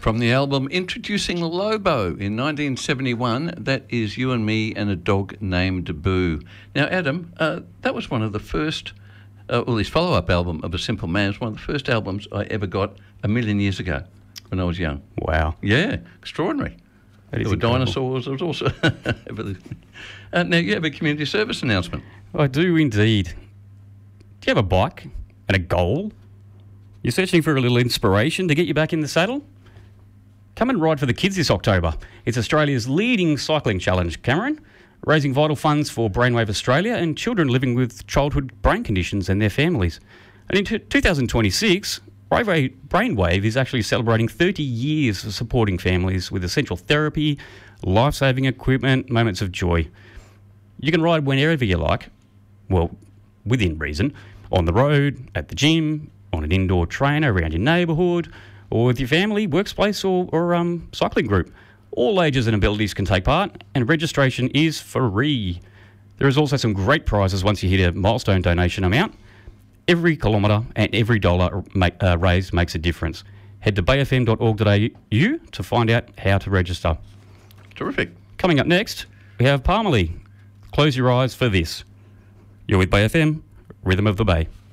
From the album Introducing Lobo in 1971, that is You and Me and a Dog Named Boo. Now, Adam, that was one of the first, his follow-up album of A Simple Man was one of the first albums I ever got a million years ago when I was young. Wow. Yeah, extraordinary. There were dinosaurs, there was also everything. Now, you have a community service announcement. I do indeed. Do you have a bike and a goal? You're searching for a little inspiration to get you back in the saddle? Come and ride for the kids this October. It's Australia's leading cycling challenge, Cameron, raising vital funds for Brainwave Australia and children living with childhood brain conditions and their families. And in 2026, Brainwave is actually celebrating 30 years of supporting families with essential therapy, life-saving equipment, moments of joy. You can ride whenever you like, well, within reason, on the road, at the gym, on an indoor trainer around your neighbourhood, or with your family, workplace or cycling group. All ages and abilities can take part, and registration is free. There is also some great prizes once you hit a milestone donation amount. Every kilometre and every dollar raised makes a difference. Head to bayfm.org.au to find out how to register. Terrific. Coming up next, we have Parmalee. Close your eyes for this. You're with Bay FM, Rhythm of the Bay.